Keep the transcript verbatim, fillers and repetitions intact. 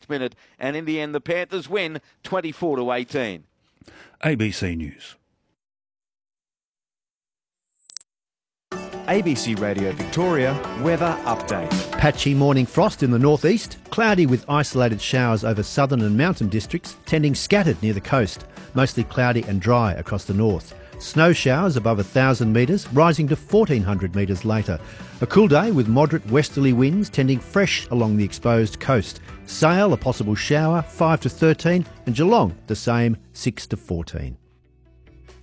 ninety-sixth minute, and in the end the Panthers win twenty-four to eighteen. A B C News. A B C Radio Victoria weather update. Patchy morning frost in the northeast, cloudy with isolated showers over southern and mountain districts, tending scattered near the coast, mostly cloudy and dry across the north. Snow showers above one thousand metres, rising to fourteen hundred metres later. A cool day with moderate westerly winds tending fresh along the exposed coast. Sale, a possible shower, five to thirteen, and Geelong, the same, six to fourteen.